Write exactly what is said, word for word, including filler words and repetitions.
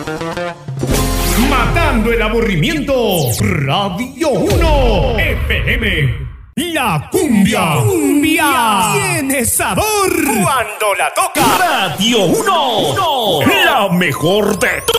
Matando el aburrimiento. Radio uno F M. La cumbia. Cumbia. Tiene sabor. Cuando la toca. Radio uno. No. La mejor de todas.